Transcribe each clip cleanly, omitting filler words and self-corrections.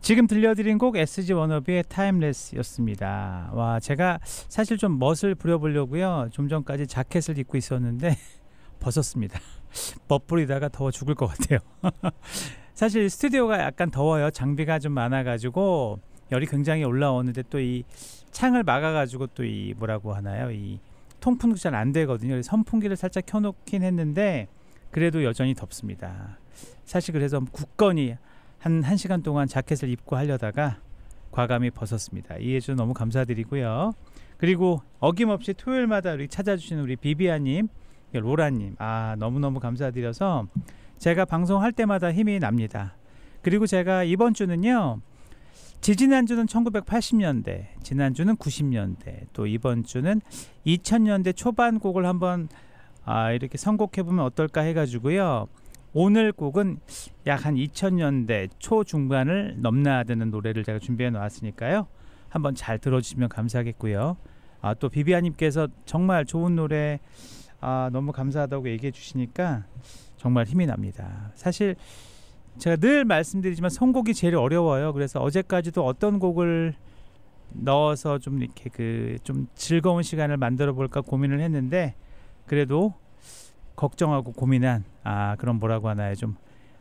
지금 들려드린 곡 SG 워너비의 타임레스였습니다. 와, 제가 사실 좀 멋을 부려보려고요. 좀 전까지 자켓을 입고 있었는데 벗었습니다. 멋부리다가 더워 죽을 것 같아요. 사실 스튜디오가 약간 더워요. 장비가 좀 많아가지고 열이 굉장히 올라오는데 또 이 창을 막아가지고 또 이 뭐라고 하나요? 이 통풍도 잘 안 되거든요. 그래서 선풍기를 살짝 켜놓긴 했는데 그래도 여전히 덥습니다. 사실 그래서 굳건히 한 1시간 동안 자켓을 입고 하려다가 과감히 벗었습니다. 이해해주셔서 너무 감사드리고요. 그리고 어김없이 토요일마다 우리 찾아주시는 우리 비비아님, 로라님, 너무너무 감사드려서 제가 방송할 때마다 힘이 납니다. 그리고 제가 이번 주는요, 지지난주는 1980년대, 지난주는 90년대, 또 이번 주는 2000년대 초반 곡을 한번 이렇게 선곡해보면 어떨까 해가지고요. 오늘 곡은 약 한 2000년대 초중반을 넘나드는 노래를 제가 준비해 놓았으니까요. 한번 잘 들어주시면 감사하겠고요. 또 비비아님께서 정말 좋은 노래 너무 감사하다고 얘기해 주시니까 정말 힘이 납니다. 사실 제가 늘 말씀드리지만 선곡이 제일 어려워요. 그래서 어제까지도 어떤 곡을 넣어서 좀 이렇게 좀 즐거운 시간을 만들어 볼까 고민을 했는데 그래도 걱정하고 고민한 그런 뭐라고 하나요? 좀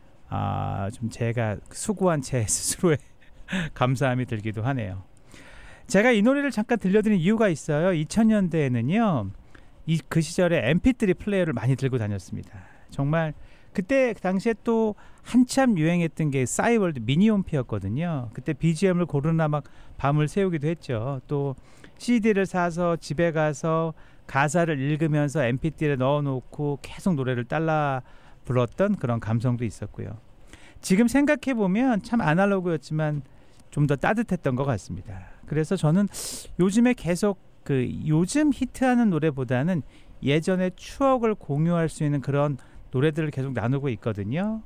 제가 수고한 제 스스로의 감사함이 들기도 하네요. 제가 이 노래를 잠깐 들려드린 이유가 있어요. 2000년대에는요. 그 시절에 MP3 플레이어를 많이 들고 다녔습니다. 정말 그때 당시에 또 한참 유행했던 게 싸이월드 미니홈피였거든요. 그때 BGM을 고르나 막 밤을 새우기도 했죠. 또 CD를 사서 집에 가서 가사를 읽으면서 MP3에 넣어놓고 계속 노래를 따라 불렀던 그런 감성도 있었고요. 지금 생각해보면 참 아날로그였지만 좀 더 따뜻했던 것 같습니다. 그래서 저는 요즘에 계속 요즘 히트하는 노래보다는 예전의 추억을 공유할 수 있는 그런 노래들을 계속 나누고 있거든요.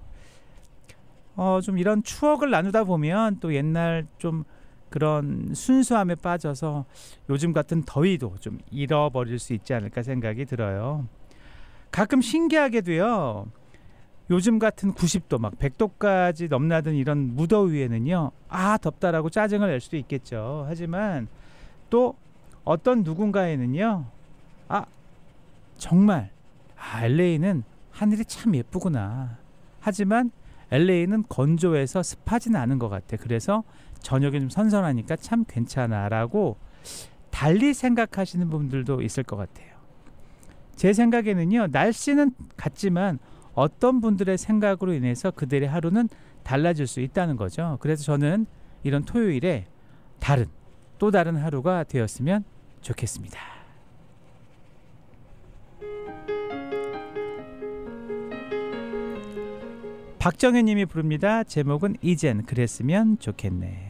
좀 이런 추억을 나누다 보면 또 옛날 좀 그런 순수함에 빠져서 요즘 같은 더위도 좀 잃어버릴 수 있지 않을까 생각이 들어요. 가끔 신기하게도요. 요즘 같은 90도 막 100도까지 넘나든 이런 무더위에는요. 덥다라고 짜증을 낼 수도 있겠죠. 하지만 또 어떤 누군가에는요. 정말 LA는 하늘이 참 예쁘구나. 하지만 LA는 건조해서 습하진 않은 것 같아. 그래서 저녁에 좀 선선하니까 참 괜찮아라고 달리 생각하시는 분들도 있을 것 같아요. 제 생각에는요. 날씨는 같지만 어떤 분들의 생각으로 인해서 그들의 하루는 달라질 수 있다는 거죠. 그래서 저는 이런 토요일에 또 다른 하루가 되었으면 좋겠습니다. 박정현 님이 부릅니다. 제목은 이젠 그랬으면 좋겠네.